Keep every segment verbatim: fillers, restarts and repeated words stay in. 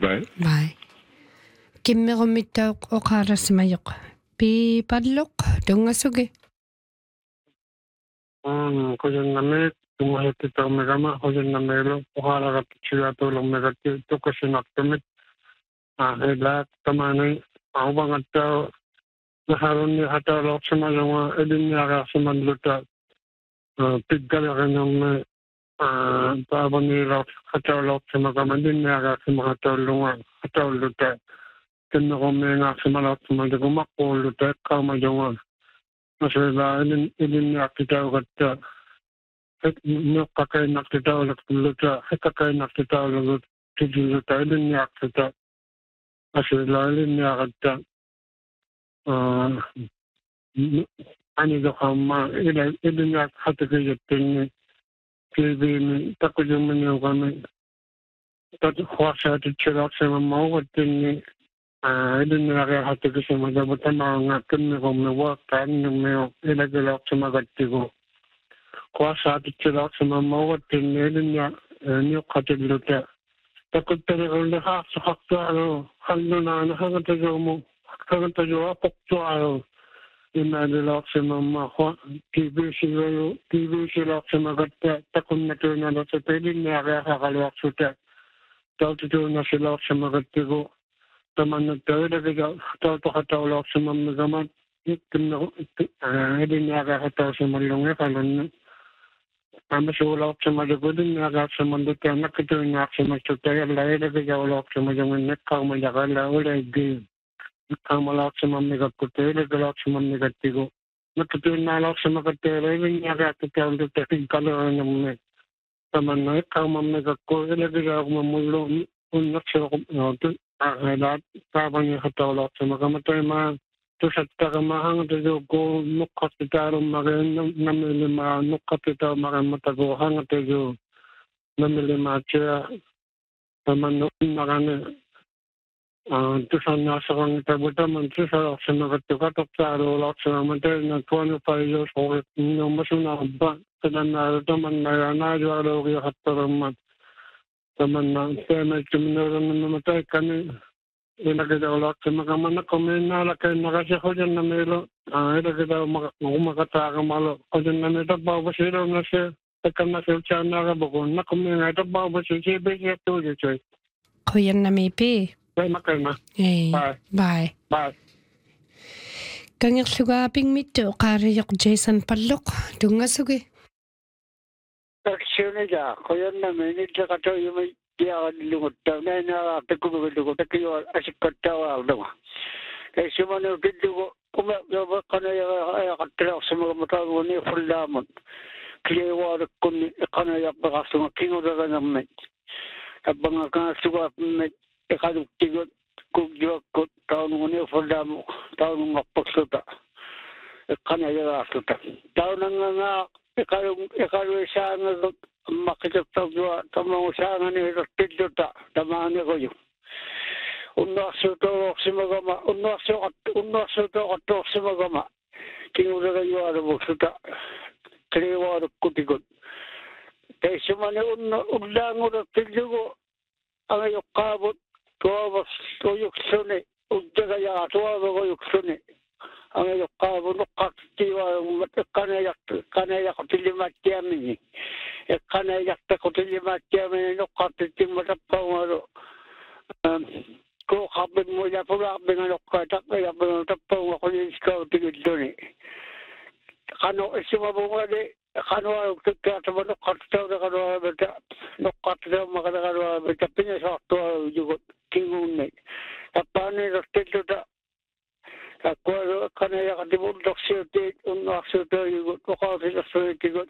bye. Bye. Kimmerumittaaq oqaarassimayoq. Pi palloq tungasugi. Mm, kujanname tumuhetti taumegama kujannamelo oqaaragat chiatuulummegat tukusinaqtumit. Ah, ila tamani aubangatta naharunni hataloqsimalunga elinniaqarsimalluta piggalarinnerme taavaniloq hataloqsimagama elinniaqarsimahatallunga hatallutta kenneqummiingaarsimalaqsimaligumaqqуулluta eqqaamalunga nasila elin elinniaqtitaugatta nuqqaqainnaqtitaulaqtulluta heqqaqainnaqtitaulagut tijilluta elinniaqtita asila elinniaqatta ani doqamma ila elinniaq hatakayattinni kibimi takujumminuqami tat huasaatichilaqsimamaugattinni elinniaqia hatakisimadabutamaanga kenneqummi waaqtaannimmiu ilagilaqsimagattigu huasaatichilaqsimamaugattinni elinniaq niuqqatilluta takuttariqulli haaqsuqaqtualu hallunaana hangatajuumu hangatajuuqa poqtualu imaliloqsimamma hua kibisigayu kibisiloqsimagatta takunnatuunalata elinniaqia haqaluaqsuta tautituunasiloqsimagattigu tamannatta ilagiga tautuqatauluaqsimammigamat ikkinnequ elinniaqia hatausimallungi qalunni amasuulaqsimalugulunniaqaarsimallutta nakkituunnaaqsimassutta yalla ilagigaulaqsimalungin neqqaarmajaqalla ulaiggi neqqaarmalaqsimammigakkutta ilagilaaqsimammigattigu nakkituunnaalaaqsimagattela elinniaqaartitaulutta kinkalerinnermi tamanna eqqaarmammigakku ilagigaarmamullu unnaqsiroqumnotu aalaat taavani hataulaqsimagamataimaa tusattaqamahangataju nuqqattitaalummarin namilima nuqqattitaumarimatagu hangataju namilimaatsia tamanna unnaqani tusannaasaqangitabutamman tusalaqsimagattu katoqtaaluulaqsimamateina twenty-five years old nummasunaqpa tadannaadu tamannayanaajaaluuqiaqattarammat tamanna teemeikkiminurannamattaikkani ilagidauloqsimaqamana komiinnaalakinnaqasi qujannamilo ilagidaumakumaqataaqamalo qujannamitapaupasiilunasi ekkannasilchaannaaqabuqun nakumiingaitapaupasi siipisiattuujutoi Qujannamipi. Bye. Bye. Bye. Bye. Kangirlugaapingmittu oqaariyoq Jason palloq tungasugi. Actionija qujannamini taqatoyumi tiaqallugutta nainaa takkubugulugu takkiyo asikkattawaalduga kaisumanu killugu kuma yobaqqanayaaqattilaqsimagamataaguuni fullaamun kileewaalukkunni iqqanayaqqaqarsunga kinguraganammat tabbangaqaassugaapimmat iqaluktigut kugjuakkut taununguni fullaamu taunungaqpaksuta iqqanayagaarsuta taunangangaa iqalung iqaluisaangagut makitagtagwa tamang usangani rottilluta tamani koyu unnaarsuutoorsimagama unnaarsuuqat unnaarsuutoorsimagama kinguragayuarabuksuta kriwaarukkutigut taisumani unna ullaangurottillugu angayoqqaavut tuavas tuyuksuni uddagayaa tuavagoyuksuni angayoqqaavu nuqqartittiivaarummat iqqanayaq iqqanayaqtillimaattiamini iqqanayaqtaqutilimaattiamini nuqqartittimmatappaungalu kuuqarpimmuilapulaarpinga nuqqaataqqayarpinga tappaunga quliiskautigilluni qanu issumapungali qanuaruk tukkaatama nuqqartitaulaqanuarabata nuqqartitaumaqalaqanuarabata pingasaartuarujugut kinguunni tappaani rottilluta Akkualu kanayaqatibultorsiutiit unnaarsuutaajugut oqaasilersuutigut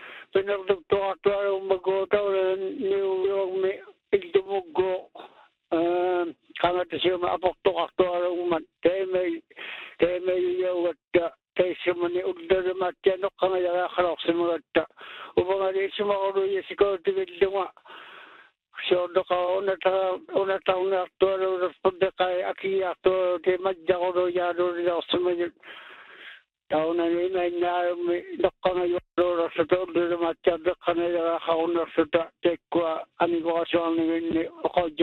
pinertuktuartuarummaguutaulan niuyormi iltumuggu qamatisiuma aportoqartuarummat taimai taimaiugatta taissumani ullalimaattia noqqangayaqaqalorsimagatta upangaliissumaquluyasikuutigillunga Siyodoka unata unata unartualu spoddekai akiartualu te majjaqulu yaalu liorsumayut taunani imainnaarummi noqqangayualuurassuta ullulimaattia beqqanayaqaqarunnersuta tekkua amigoqasuarniginni oqojja